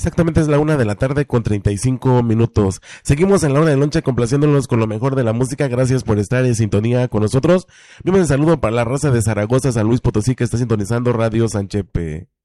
Exactamente es la 1:35 p.m. Seguimos en la hora de lonche complaciéndonos con lo mejor de la música. Gracias por estar en sintonía con nosotros. Un saludo para la raza de Zaragoza, San Luis Potosí, que está sintonizando Radio Sanchepe.